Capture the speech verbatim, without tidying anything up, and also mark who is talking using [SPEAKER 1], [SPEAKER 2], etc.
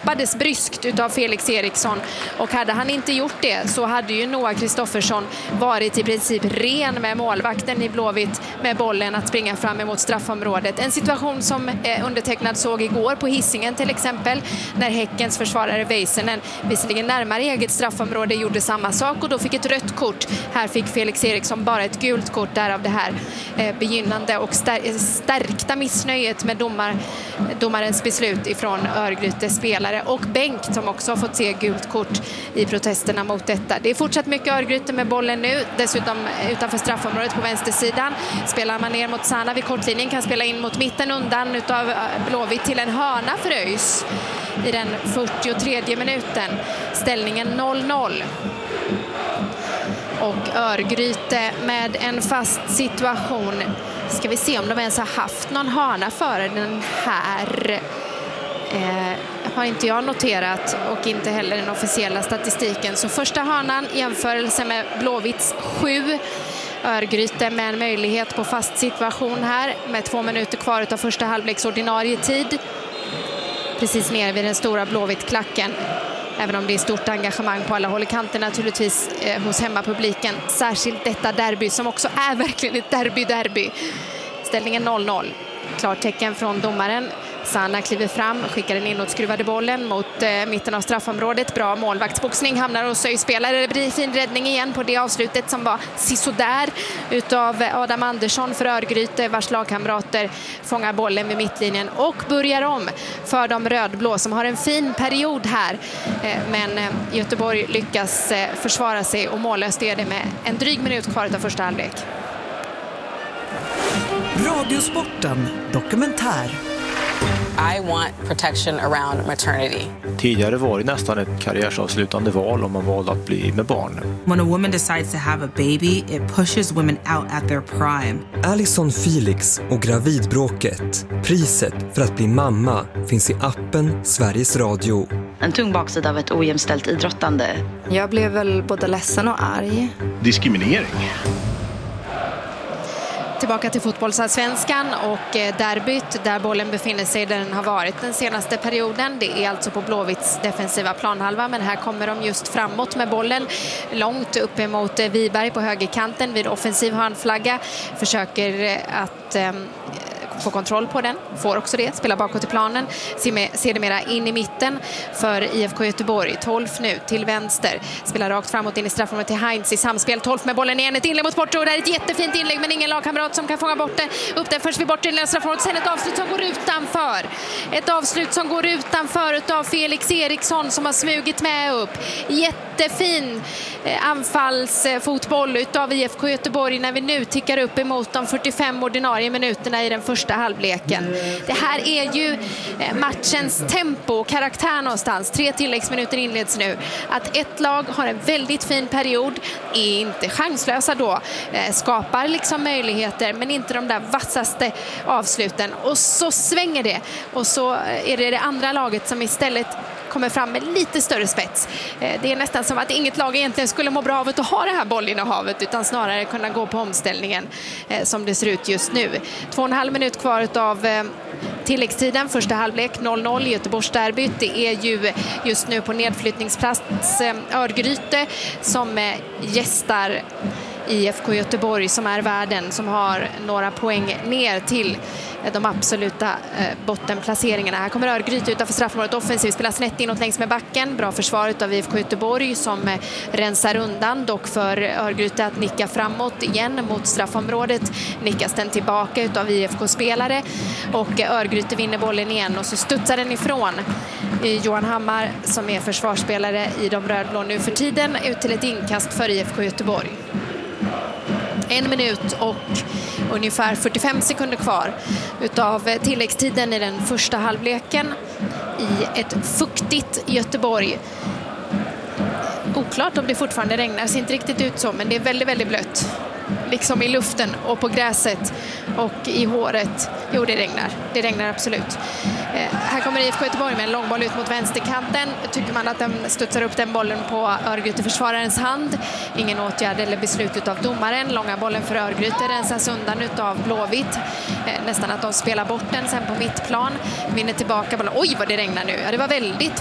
[SPEAKER 1] stoppades bryskt utav Felix Eriksson, och hade han inte gjort det så hade ju Noah Kristoffersson varit i princip ren med målvakten i Blåvitt med bollen att springa fram emot straffområdet. En situation som eh, undertecknad såg igår på Hisingen till exempel, när Häckens försvarare Väisänen visserligen närmare eget straffområde gjorde samma sak och då fick ett rött kort. Här fick Felix Eriksson bara ett gult kort, där av det här eh, begynnande och stär- stärkta missnöjet med domar, domarens beslut ifrån Örgrytes spelare och Bengt, som också har fått se gult kort i protesterna mot detta. Det är fortsatt mycket Örgryte med bollen nu, dessutom utanför straffområdet på vänstersidan. Spelar man ner mot Sana vid kortlinjen, kan spela in mot mitten undan utav Blåvitt till en hörna för ÖIS i den fyrtiotredje minuten. Ställningen noll noll. Och Örgryte med en fast situation. Ska vi se om de ens har haft någon hörna före den här. Eh, har inte jag noterat, och inte heller den officiella statistiken. Så första hörnan i jämförelse med Blåvitts sju. Örgryte med en möjlighet på fast situation här med två minuter kvar av första halvleks ordinarie tid. Precis nere vid den stora Blåvitt-klacken. Även om det är stort engagemang på alla håll i kanten naturligtvis eh, hos hemmapubliken. Särskilt detta derby som också är verkligen ett derby-derby. Ställningen noll noll. Klartecken från domaren. Sana kliver fram, skickar den inåt, skruvade bollen mot eh, mitten av straffområdet. Bra målvaktsboxning, hamnar hos ÖIS-spelare. Det blir fin räddning igen på det avslutet som var sisådär utav Adam Andersson för Örgryte, vars lagkamrater fångar bollen vid mittlinjen och börjar om för de rödblå som har en fin period här. Eh, men eh, Göteborg lyckas eh, försvara sig och mållöst är det med en dryg minut kvar av första halvlek.
[SPEAKER 2] Radiosporten dokumentär.
[SPEAKER 3] I want protection around maternity.
[SPEAKER 4] Tidigare var det nästan ett karriärsavslutande val om man valde att bli med barn.
[SPEAKER 5] When a woman decides to have a baby, it pushes women out at their prime.
[SPEAKER 6] Alison Felix och gravidbråket. Priset för att bli mamma finns i appen Sveriges Radio.
[SPEAKER 7] En tung baksida av ett ojämställt idrottande.
[SPEAKER 8] Jag blev väl både ledsen och arg.
[SPEAKER 9] Diskriminering.
[SPEAKER 1] Tillbaka till fotbollsallsvenskan och derbyt där bollen befinner sig där den har varit den senaste perioden. Det är alltså på Blåvitts defensiva planhalva, men här kommer de just framåt med bollen långt upp emot Viberg på högerkanten vid offensiv hörnflagga. Försöker att eh, få kontroll på den, får också det, spelar bakåt i planen, ser det mera in i mitten för I F K Göteborg. tolv nu till vänster, spelar rakt framåt in i straffområdet till Heinz i samspel. tolv med bollen igen, ett inlägg mot bort och det är ett jättefint inlägg men ingen lagkamrat som kan fånga bort det. Upp där först vid bort i straffområdet, sen ett avslut som går utanför. Ett avslut som går utanför utav Felix Eriksson som har smugit med upp. Jättefin eh, anfallsfotboll utav I F K Göteborg när vi nu tickar upp emot de fyrtiofem ordinarie minuterna i den första halvleken. Det här är ju matchens tempo och karaktär någonstans. Tre tilläggsminuter inleds nu. Att ett lag har en väldigt fin period, är inte chanslösa då, skapar liksom möjligheter men inte de där vassaste avsluten. Och så svänger det. Och så är det det andra laget som istället kommer fram med lite större spets. Det är nästan som att inget lag egentligen skulle må bra av att ha det här bollinnehavet utan snarare kunna gå på omställningen som det ser ut just nu. Två och en halv minut kvar av tilläggstiden, första halvlek noll noll Göteborgs derbyt. Det är ju just nu på nedflyttningsplats Örgryte som gästar I F K Göteborg som är värden, som har några poäng ner till de absoluta eh, bottenplaceringarna. Här kommer Örgryte utanför straffområdet offensivt, spelar snett inåt längs med backen. Bra försvaret av I F K Göteborg som eh, rensar undan, dock för Örgryte att nicka framåt igen mot straffområdet. Nickas den tillbaka utav I F K-spelare och eh, Örgryte vinner bollen igen och så studsar den ifrån eh, Johan Hammar som är försvarsspelare i de rödblå nu för tiden ut till ett inkast för I F K Göteborg. En minut och ungefär fyrtiofem sekunder kvar utav tilläggstiden i den första halvleken i ett fuktigt Göteborg. Oklart om det fortfarande regnar, ser inte riktigt ut så, men det är väldigt, väldigt blött. Liksom i luften och på gräset och i håret. Jo, det regnar. Det regnar absolut. Eh, här kommer I F K Göteborg med en långboll ut mot vänsterkanten. Tycker man att de studsar upp den bollen på Örgryte-försvararens hand. Ingen åtgärd eller beslut utav domaren. Långa bollen för Örgryte rensas undan utav Blåvitt. Eh, nästan att de spelar bort den sen på mittplan. Vinner tillbaka bollen. Oj, vad det regnar nu. Ja, det var väldigt